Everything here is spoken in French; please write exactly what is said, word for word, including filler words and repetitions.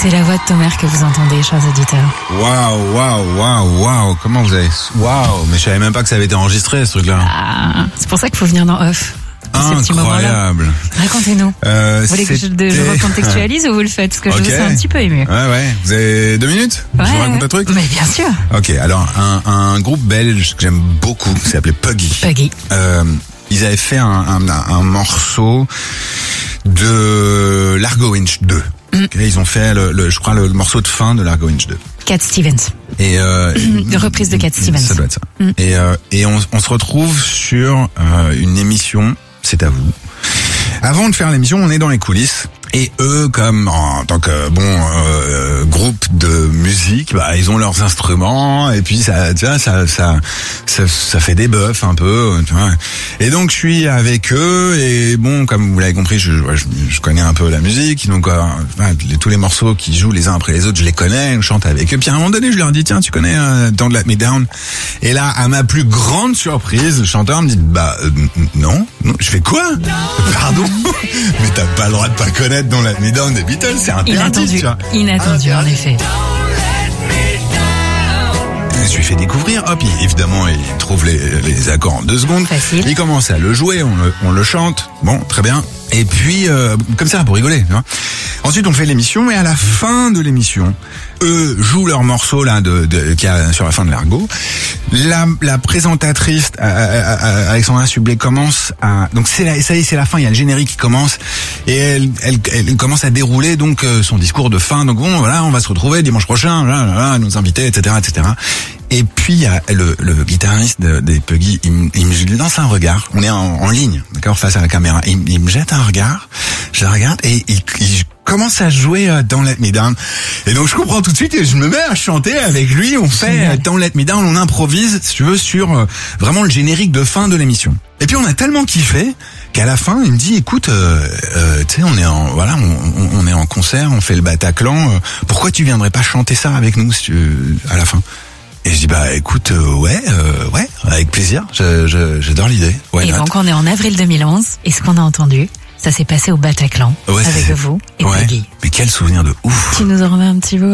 C'est la voix de Thomas que vous entendez, chers auditeurs. Waouh, waouh, waouh, waouh. Comment vous avez... Waouh, mais je savais même pas que ça avait été enregistré, ce truc-là. Ah, c'est pour ça qu'il faut venir dans Off. Incroyable. Racontez-nous. Euh, vous voulez que je, de, je recontextualise ou vous le faites? Parce que okay. je me sens un petit peu ému. Ouais, ouais. Vous avez deux minutes? Ouais, je vous raconte ouais. un truc? Mais bien sûr. Ok, alors, un, un groupe belge que j'aime beaucoup, qui s'appelait Puggy. Puggy. Euh, ils avaient fait un, un, un morceau de Largo Winch deux. Mm. Okay, ils ont fait, le, le, je crois, le, le morceau de fin de Largo Winch deux. Cat Stevens. Et euh, de reprise de Cat Stevens. Ça doit être ça. Mm. Et, euh, et on, on se retrouve sur euh, une émission, c'est à vous. Avant de faire l'émission, on est dans les coulisses. Et eux, comme en tant que bon euh, groupe de musique, bah ils ont leurs instruments et puis ça, tu vois, ça, ça, ça, ça fait des buffs un peu, tu vois. Et donc je suis avec eux et bon, comme vous l'avez compris, je, je, je connais un peu la musique, donc euh, les, tous les morceaux qui jouent les uns après les autres, je les connais, je chante avec eux. Puis à un moment donné, je leur dis tiens, tu connais euh, Don't Let Me Down. Et là, à ma plus grande surprise, le chanteur me dit bah euh, non, non, je fais quoi? Pardon, mais t'as pas le droit de pas connaître Don't Let Me Down des Beatles, c'est interdit. Inattendu, tu vois. inattendu en effet. Je lui fais découvrir, hop, il, évidemment, il trouve les, les accords en deux secondes. Facile. Il commence à le jouer, on le, on le chante, bon, très bien. Et puis, euh, comme ça, pour rigoler. Tu vois. Ensuite, on fait l'émission, et à la fin de l'émission, eux jouent leur morceau là de, de qui a sur la fin de Largo. La, la présentatrice à, à, à Alexandra Sublet commence à donc c'est la, ça y est, c'est la fin. Il y a le générique qui commence et elle, elle, elle commence à dérouler donc euh, son discours de fin. Donc bon, voilà, on va se retrouver dimanche prochain, là, là, là, nous inviter, et cetera, et cetera. Et puis il y a le, le guitariste de, des Puggy, il, il me lance un regard. On est en, en ligne, d'accord, face à la caméra. Il, il me jette un regard. Je la regarde et il, il commence à jouer euh, Don't Let Me Down. Et donc je comprends tout de suite et je me mets à chanter avec lui. On fait euh, Don't Let Me Down, on improvise, si tu veux, sur euh, vraiment le générique de fin de l'émission. Et puis on a tellement kiffé qu'à la fin il me dit écoute, euh, euh, tu sais, on est en voilà, on, on, on est en concert, on fait le Bataclan. Euh, pourquoi tu viendrais pas chanter ça avec nous si tu, à la fin? Et je dis bah écoute euh, ouais euh, ouais avec plaisir, je, je, j'adore l'idée. Et not. Donc on est en avril deux mille onze et ce qu'on a entendu, ça s'est passé au Bataclan ouais, avec vous et ouais. Puggy. Mais quel souvenir de ouf. Tu nous en remets un petit bout.